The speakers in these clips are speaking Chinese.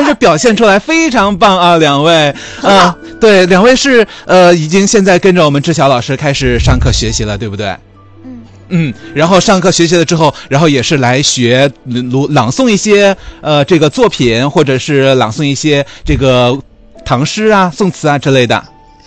但是表现出来非常棒啊，两位。对，两位是已经现在跟着我们志晓老师开始上课学习了，对不对？然后上课学习了之后，然后也是来学朗诵一些这个作品，或者是朗诵一些这个唐诗啊、宋词啊之类的。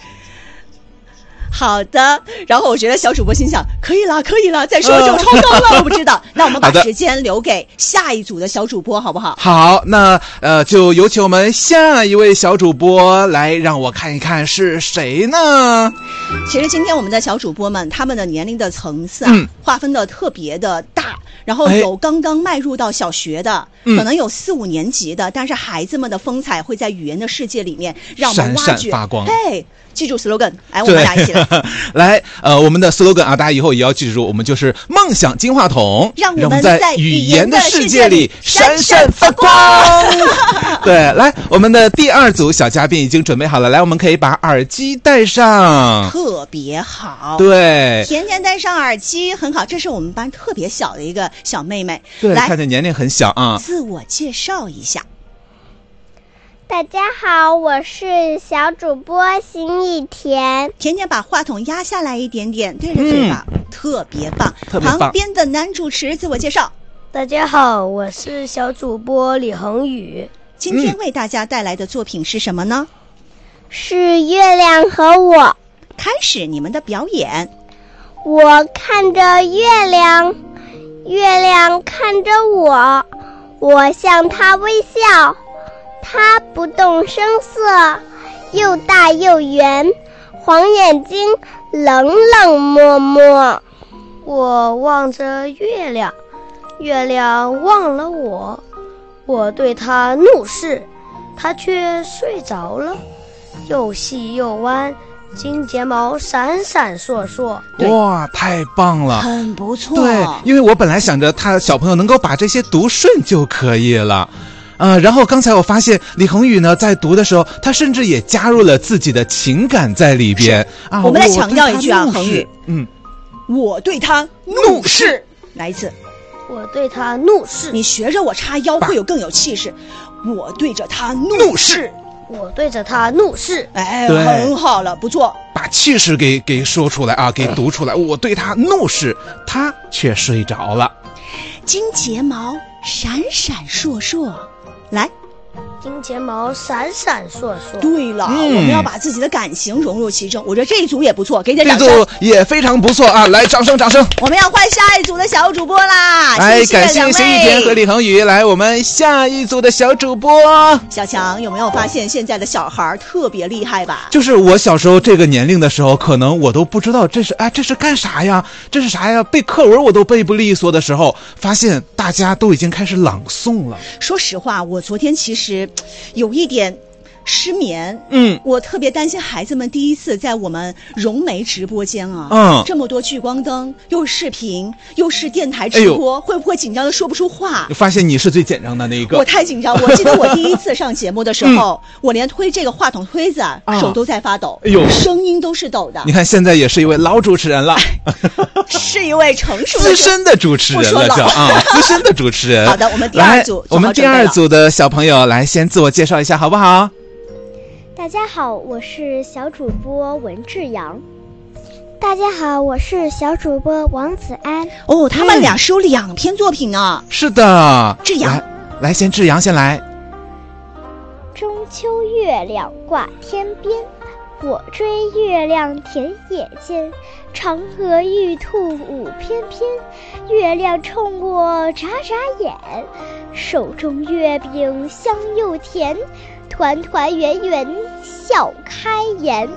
好的，然后我觉得小主播心想，可以了，再说就超纲了，我不知道。那我们把时间留给下一组的小主播，好不好？ 好，那就有请我们下一位小主播来，让我看一看是谁呢？ 其实今天我们的小主播们，他们的年龄的层次划分的特别的大，然后有刚刚迈入到小学的，可能有4、5年级的，但是孩子们的风采会在语言的世界里面让我们挖掘， 闪闪发光。 记住 slogan， 来，我们俩一起来。 来，我们的 slogan 啊，大家以后也要记住，我们就是梦想金话筒， 让我们在语言的世界里闪闪发光。对，来，我们的第2组小嘉宾已经准备好了，来，我们可以把耳机戴上， 特别好。 对， 甜甜戴上耳机很好，这是我们班特别小的一个小妹妹。 对，看着年龄很小啊。 自我介绍一下。 大家好，我是小主播邢以甜。 甜甜把话筒压下来一点点，对着嘴巴，特别棒。旁边的男主持自我介绍。 大家好，我是小主播李恒宇。 今天为大家带来的作品是什么呢？ 是月亮和我。 开始你们的表演。 我看着月亮，月亮看着我，我向它微笑。它不动声色，又大又圆，黄眼睛冷冷漠漠。 我望着月亮，月亮望了我，我对它怒视，它却睡着了，又细又弯，金睫毛闪闪烁烁。 哇，太棒了， 很不错。 对，因为我本来想着他小朋友能够把这些读顺就可以了。然后刚才我发现李恒宇呢，在读的时候，他甚至也加入了自己的情感在里边啊。 我们来强调一句啊，恒宇，我对他怒视，来一次， 我对他怒视。 你学着我叉腰会有更有气势。我对着他怒视， 我对着他怒视。 哎，很好了，不错， 把气势给说出来啊，给读出来。我对他怒视，他却睡着了。 金睫毛闪闪烁烁。来， 金睫毛闪闪烁烁。 对了，我们要把自己的感情融入其中。我觉得这一组也不错，给点掌声。 这组也非常不错啊！来，掌声！ 我们要换下一组的小主播啦！ 来，感谢邢以甜和李恒宇。来，我们下一组的小主播小强，有没有发现现在的小孩特别厉害吧？ 就是我小时候这个年龄的时候，可能我都不知道这是干啥呀？这是啥呀？背课文我都背不利索的时候，发现大家都已经开始朗诵了。 说实话，我昨天其实有一点失眠，我特别担心孩子们第一次在我们融媒直播间啊，这么多聚光灯，又视频又是电台直播，会不会紧张的说不出话？ 发现你是最紧张的那一个。 我太紧张，我记得我第一次上节目的时候，我连推这个话筒推子手都在发抖，声音都是抖的。 你看现在也是一位老主持人了， 是一位成熟的资深的主持人了，叫资深的主持人。 好的，我们第二组的小朋友来先自我介绍一下，好不好？ 大家好，我是小主播文志阳。大家好，我是小主播王子安。 哦，他们俩是有2篇作品呢。 是的， 志阳， 来，先志阳先来。 中秋月亮挂天边，我追月亮田野间。嫦娥玉兔舞翩翩，月亮冲我眨眨眼。手中月饼香又甜，团团圆圆笑开颜。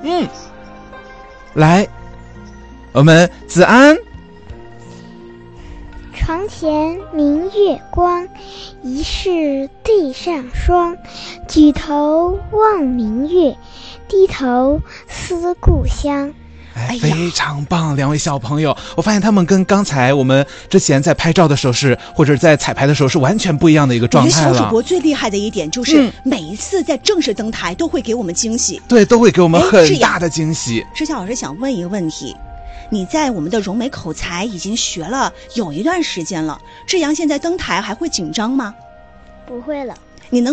来，我们子安。 床前明月光，疑是地上霜。举头望明月，低头思故乡。 非常棒，两位小朋友，我发现他们跟刚才我们之前在拍照的时候或者在彩排的时候是完全不一样的一个状态了。 我觉得小主播最厉害的一点就是每一次在正式登台都会给我们惊喜， 对，都会给我们很大的惊喜。 志强老师想问一个问题，你在我们的融媒口才已经学了有一段时间了，志阳现在登台还会紧张吗？ 不会了。